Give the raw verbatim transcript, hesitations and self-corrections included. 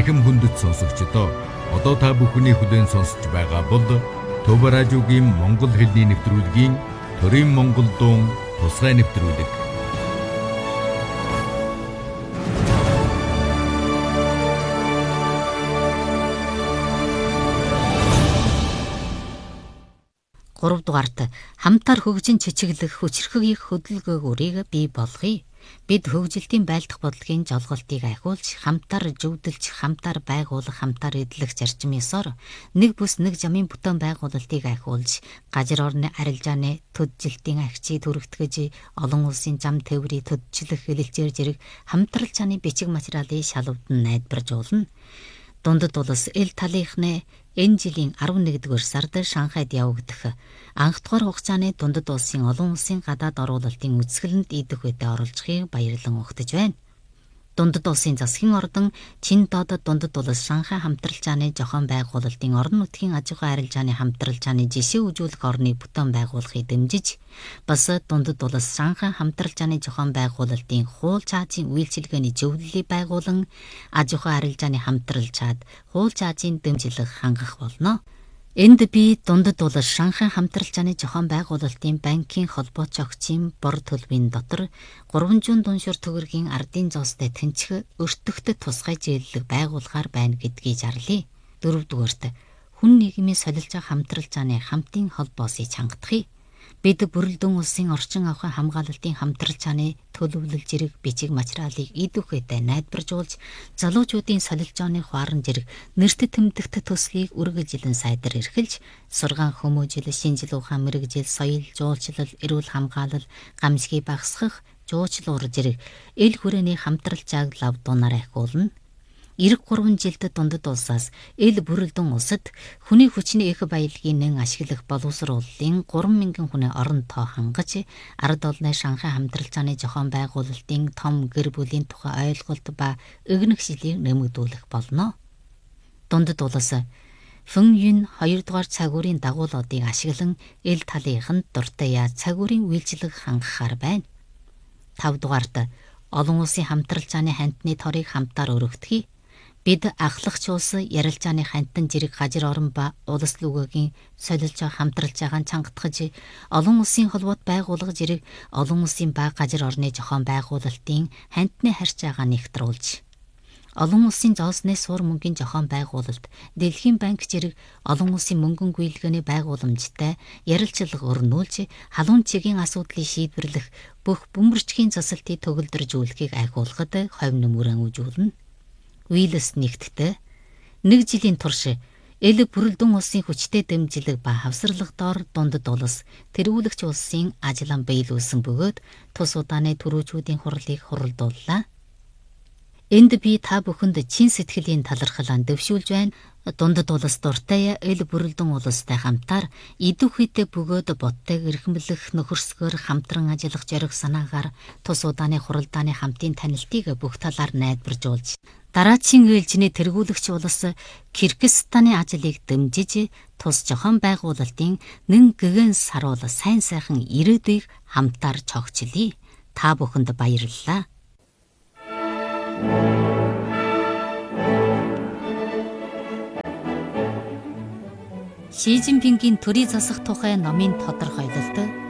Архим хүндэт сонсогчдоо одоо та бүхний хүлээн сонсож байгаа бол Төв радиогийн Монгол хэлний нэвтрүүлгийн Төрийн Монгол дуун тусгай нэвтрүүлэг. гурав дугаарт хамтаар хөгжин чичиглэх хүчрхгийг хөдөлгөөгөөрийг бий болгоё. Бид хөгжилтийн байлдах бодлогын жолголтыг ахиулж, хамтаар зөвдөлж, хамтаар байгуулах, хамтаар эдлэх зарчмын ёсоор нэг бүс нэг замын бүтээн байгуулалтыг ахиулж, газар орны арилжааны төджилтийн агчийг төрөгтгөж, олон улсын зам тээврийг төдчлөх хэлэлцээр зэрэг хамтрал чаны бичиг материалын шалгавдан найдварж уулна. Дундад улс эл талынхны энэ жилийн арван нэгдүгээр сард Шанхайд явагдах анх дугаар хугацааны дундад улсын олон улсын гадаад оруулалтын үзэсгэлэнт идэх үедээ оролцохыг баярлан угтаж байна. Дундад улсын засгийн ордон Чиндодод дундад улс Шанхай хамтралчааны зохион байгуулалтын орон нутгийн аж ахуй арилжааны хамтралчааны жишээ үзүүлэх орныг бүтээн байгуулахыг дэмжиж, бас дундад улс Шанхай хамтралчааны зохион байгуулалтын хуул цаазын үйлчилгээний зөвлөлийг байгуулан аж ахуй арилжааны хамтралчаад хуул цаазын дэмжлэг хангах болно. Энд би дундад улс Шанхай хамтралчааны зохион байгуулалтын банкийн холбоо цогцын бор төлбөрийн дотор гурван зуун дуншуур төгрөгийн ардын зоостой тэнцэх өртөгт тусгай зээллэг байгуулахаар байна гэдгийг зарлая. Дөрөвдүгээрт хүн нийгмийн солилцоо хамтралчааны хамтын холбоосыг чангадахыг. Бид бүрэлдэхүүн улсын орчин авахын хамгаалалтын хамтралчааны төлөвлөл зэрэг бичиг материалыг идүүхээдээ найдваржуулж, залуучуудын солилцооны хуаран зэрэг нэрт тэмдэгт төслийг үргэлжилэн сайдар эрхэлж, сургаан хүмүүжил, шинжил ухаан мэрэгжил, соёл, жуулчлал, эрүүл хамгаалал, гамшигыг багасгах, жуучлуур зэрэг эл хүрээний хамтралчааг лав дуунаар ахиулна. Ирэх гурван жилд дундад улсаас эл бүрэлдэн улсад хүний хүчний их баялагын нэн ашиглах боловсруулалтын гурван мянган хүний орон тоо хангаж, ард олны Шанхай хамтралчааны зохион байгуулалтын том гэр бүлийн тухай ойлголт ба өгнөгшлийг нэмэгдүүлэх болно. Дундад улс Фэнgyun хоёр дугаар цагуурийн дагуулуудыг ашиглан эл талынханд дуртай яаж цагуурийн үйлчлэг хангахаар байна. тав дугаарт олон улсын хамтралчааны хантны торыг хамтаар өргөдөхий. Бид ахлагч улс ярилцааны хантан зэрэг газар орон ба улс лүгэгийн солилцоо хамтралчаагаан чангатгаж, олон улсын холбоот байгуулга зэрэг олон улсын ба газар орны зохион байгуулалтын хантны харьцаагаа нэгтрүүлж, олон улсын зоосны суур мөнгөний зохион байгуулалт, Дэлхийн банк зэрэг олон улсын мөнгөн гүйлгээний байгууламжтай ярилцлага өрнүүлж, халуун цэгийн асуудлыг шийдвэрлэх бүх бөмбөрчгийн засалтыг төгөлдржүүлэхийг ахиулахад ховь нөмөрөн үзүүлнэ. Уилс нэгтдээ нэг жилийн турш эл бүрэлдэхүүн улсын хүчтэй дэмжлэг ба хавсарлагдоор дундад улс тэргүүлэгч улсын ажлан биелүүлсэн бөгөөд тус удааны төрөөчүүдийн хурлыг хуралдууллаа. Энд би та бүхэнд чин сэтгэлийн талархлаа дэвшүүлж байна. Дундад улс дуртай эл бүрэлдэхүүн улстай хамтаар идүүхийдээ бөгөөд бодтойг эрхэмлэх нөхөрсгөр хамтран ажиллах зориг санаагаар тус удааны хуралдааны хамтын танилтыг бүх талаар найдваржуулж, дараачийн ээлжний тэргүүлэгч улс Киргизстаны ажлыг дэмжиж, тус зохион байгуулалтын нэн гэгэн саруул сайн сайхан ирээдүйг хамтаар цогцлие. Та бүхэнд баярлалаа. Ши Цзиньпингийн төрийн засах тухай номын тодорхойлолт